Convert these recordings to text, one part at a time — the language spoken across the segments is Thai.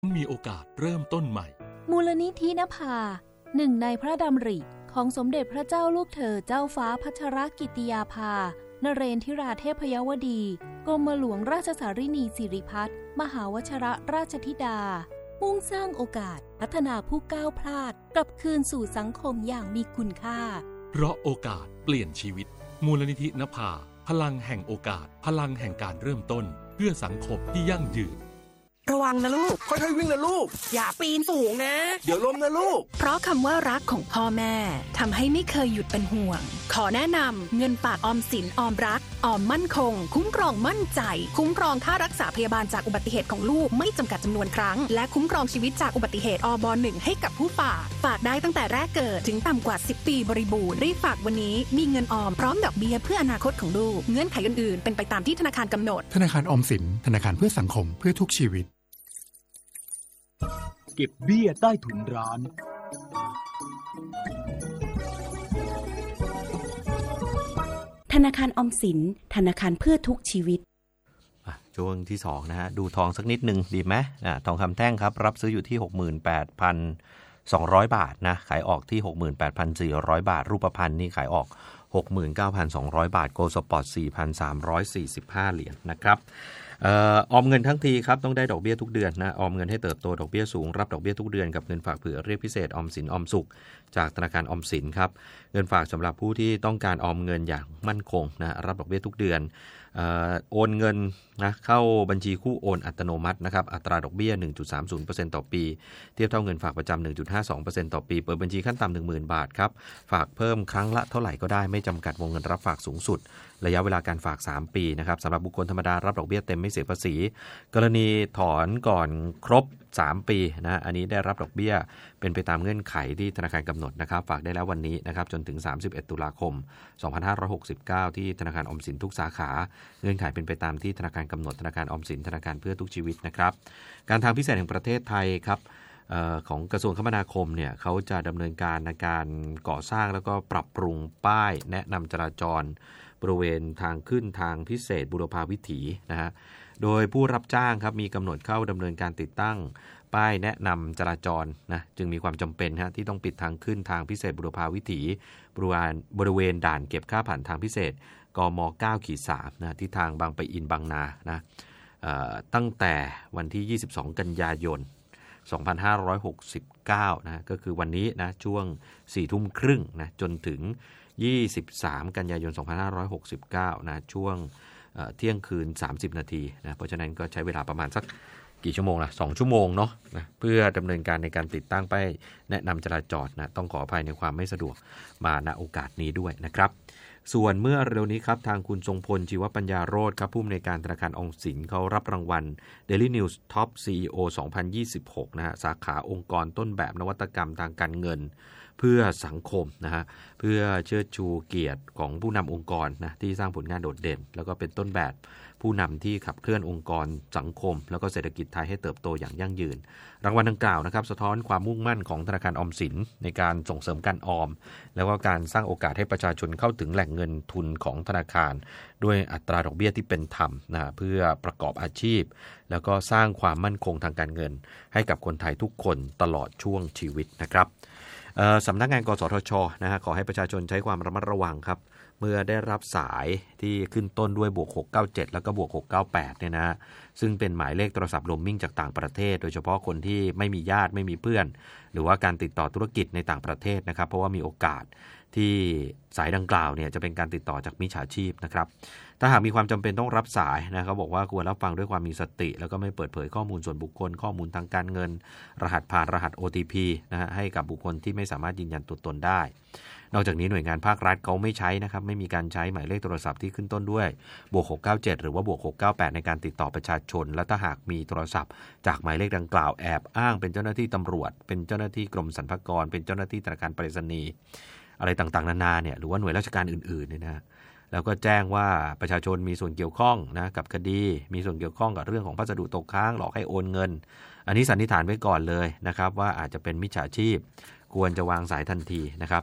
มีโอกาสเริ่มต้นใหม่มูลนิธินภาหนึ่งในพระดำริของสมเด็จพระเจ้าลูกเธอเจ้าฟ้าพัชรกิติยาภานเรนทิราเทพยวดีกรมหลวงราชสารินีสิริพัฒน์มหาวชิรราชธิดามุ่งสร้างโอกาสพัฒนาผู้ก้าวพลาดกลับคืนสู่สังคมอย่างมีคุณค่าเพราะโอกาสเปลี่ยนชีวิตมูลนิธินภาพลังแห่งโอกาสพลังแห่งการเริ่มต้นเพื่อสังคมที่ยั่งยืนระวังนะลูกค่อยๆวิ่งนะลูกอย่าปีนสูงนะเดี๋ยวล้มนะลูกเพราะคำว่ารักของพ่อแม่ทำให้ไม่เคยหยุดเป็นห่วงขอแนะนำเงินฝากออมสินออมรักออมมั่นคงคุ้มครองมั่นใจคุ้มครองค่ารักษาพยาบาลจากอุบัติเหตุของลูกไม่จำกัดจำนวนครั้งและคุ้มครองชีวิตจากอุบัติเหตุอบ.1 ให้กับผู้ฝากได้ตั้งแต่แรกเกิดถึงต่ำกว่า10 ปีบริบูรณ์รีบฝากวันนี้มีเงินออมพร้อมดอกเบี้ยเพื่ออนาคตของลูกเงื่อนไขอื่นๆเป็นไปตามที่ธนาคารกำหนดธนาคารออมสินธนาคารเพื่อสังคมเพื่อทุกชีวิตเก็บเบี้ยใต้ถุนร้านธนาคารออมสินธนาคารเพื่อทุกชีวิตช่วงที่2นะฮะดูทองสักนิดนึงดีไหมทองคำแท่งครับรับซื้ออยู่ที่ 68,200 บาทนะขายออกที่ 68,400 บาทรูปพรรณนี่ขายออก 69,200 บาทโกลด์สปอร์ต 4,345 เหรียญนะครับออมเงินทั้งทีครับต้องได้ดอกเบี้ยทุกเดือนนะออมเงินให้เติบโตดอกเบี้ยสูงรับดอกเบี้ยทุกเดือนกับเงินฝากเผื่อเรียกพิเศษออมสินออมสุขจากธนาคารออมสินครับเงินฝากสำหรับผู้ที่ต้องการออมเงินอย่างมั่นคงนะรับดอกเบี้ยทุกเดือนโอนเงินนะเข้าบัญชีคู่โอนอัตโนมัตินะครับอัตราดอกเบี้ย 1.30% ต่อปีเทียบเท่าเงินฝากประจำ 1.52% ต่อปีเปิดบัญชีขั้นต่ำ 10,000 บาทครับฝากเพิ่มครั้งละเท่าไหร่ก็ได้ไม่จำกัดวงเงินรับฝากสูงสุดระยะเวลาการฝาก3ปีนะครับสำหรับบุคคลธรรมดารับดอกเบี้ยเต็มไม่เสียภาษีกรณีถอนก่อนครบ3ปีนะอันนี้ได้รับดอกเบี้ยเป็นไปตามเงื่อนไขที่ธนาคารกำหนดนะครับฝากได้แล้ววันนี้นะครับจนถึง31ตุลาคม2569ที่ธนาคารออมสินทุกสาขาเงื่อนไขเป็นไปตามที่ธนาคารกำหนดธนาคารออมสินธนาคารเพื่อทุกชีวิตนะครับการทางพิเศษแห่งประเทศไทยครับของกระทรวงคมนาคมเนี่ยเขาจะดำเนินการในการก่อสร้างแล้วก็ปรับปรุงป้ายแนะนำจราจรบริเวณทางขึ้นทางพิเศษบุรพาวิถีนะฮะโดยผู้รับจ้างครับมีกำหนดเข้าดำเนินการติดตั้งป้ายแนะนำจราจรนะจึงมีความจำเป็นที่ต้องปิดทางขึ้นทางพิเศษบุรพาวิถีบริเวณด่านเก็บค่าผ่านทางพิเศษกม 9/3 นะที่ทางบางปะอินบางนานะตั้งแต่วันที่ 22 กันยายน 2569 นะก็คือวันนี้นะช่วง 4 ทุ่มครึ่งนะจนถึง 23 กันยายน 2569 นะช่วงเที่ยงคืน30 นาทีนะเพราะฉะนั้นก็ใช้เวลาประมาณสักกี่ชั่วโมงล่ะ2ชั่วโมงเนาะนะเพื่อดำเนินการในการติดตั้งป้ายแนะนำจราจรนะต้องขออภัยในความไม่สะดวกมาณโอกาสนี้ด้วยนะครับส่วนเมื่อเร็วนี้ครับทางคุณทรงพลชีวปัญญาโรจน์ครับผู้อำนวยการธนาคารออมสินเขารับรางวัล Daily News Top CEO 2026 นะฮะสาขาองค์กรต้นแบบนวัตกรรมทางการเงินเพื่อสังคมนะฮะเพื่อเชิดชูเกียรติของผู้นำองค์กรนะที่สร้างผลงานโดดเด่นแล้วก็เป็นต้นแบบผู้นำที่ขับเคลื่อนองค์กรสังคมแล้วก็เศรษฐกิจไทยให้เติบโตอย่างยั่งยืนรางวัลดังกล่าวนะครับสะท้อนความมุ่งมั่นของธนาคารออมสินในการส่งเสริมการออมแล้วก็การสร้างโอกาสให้ประชาชนเข้าถึงแหล่งเงินทุนของธนาคารด้วยอัตราดอกเบี้ยที่เป็นธรรมนะเพื่อประกอบอาชีพแล้วก็สร้างความมั่นคงทางการเงินให้กับคนไทยทุกคนตลอดช่วงชีวิตนะครับสำนักงานกสทช.นะฮะขอให้ประชาชนใช้ความระมัดระวังครับเมื่อได้รับสายที่ขึ้นต้นด้วยบวก697แล้วก็บวก698เนี่ยนะซึ่งเป็นหมายเลขโทรศัพท์โรมมิ่งจากต่างประเทศโดยเฉพาะคนที่ไม่มีญาติไม่มีเพื่อนหรือว่าการติดต่อธุรกิจในต่างประเทศนะครับเพราะว่ามีโอกาสที่สายดังกล่าวเนี่ยจะเป็นการติดต่อจากมิจฉาชีพนะครับถ้าหากมีความจำเป็นต้องรับสายนะเขาบอกว่าควรรับฟังด้วยความมีสติแล้วก็ไม่เปิดเผยข้อมูลส่วนบุคคลข้อมูลทางการเงินรหัสผ่านรหัส OTP นะฮะให้กับบุคคลที่ไม่สามารถยืนยันตัวตนได้นอกจากนี้หน่วยงานภาครัฐเขาไม่ใช้นะครับไม่มีการใช้หมายเลขโทรศัพท์ที่ขึ้นต้นด้วยบวก697หรือว่าบวก698ในการติดต่อประชาชนและถ้าหากมีโทรศัพท์จากหมายเลขดังกล่าวแอบอ้างเป็นเจ้าหน้าที่ตำรวจเป็นเจ้าหน้าที่กรมสรรพากรเป็นเจ้าหน้าที่ธนาคารไปรษณีย์อะไรต่างๆนานาเนี่ยหรือว่าหน่วยราชการอื่นๆเนี่ยนะแล้วก็แจ้งว่าประชาชนมีส่วนเกี่ยวข้องนะกับคดีมีส่วนเกี่ยวข้องกับเรื่องของพัสดุตกค้างหลอกให้โอนเงินอันนี้สันนิษฐานไว้ก่อนเลยนะครับว่าอาจจะเป็นมิจฉาชีพควรจะวางสายทันทีนะครับ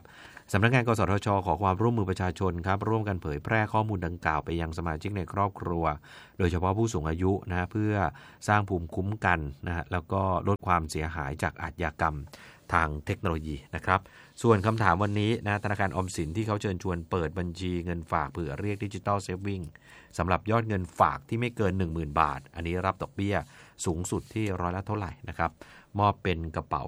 สำนักงานกสทช.ขอความร่วมมือประชาชนครับร่วมกันเผยแพร่ข้อมูลดังกล่าวไปยังสมาชิกในครอบครัวโดยเฉพาะผู้สูงอายุนะเพื่อสร้างภูมิคุ้มกันนะฮะแล้วก็ลดความเสียหายจากอาชญากรรมทางเทคโนโลยีนะครับส่วนคำถามวันนี้นะธนาคารออมสินที่เขาเชิญชวนเปิดบัญชีเงินฝากเผื่อเรียกดิจิทัลเซฟวิ่งสำหรับยอดเงินฝากที่ไม่เกิน 10,000 บาทอันนี้รับดอกเบี้ยสูงสุดที่ร้อยละเท่าไหร่นะครับมอบเป็นกระเป๋า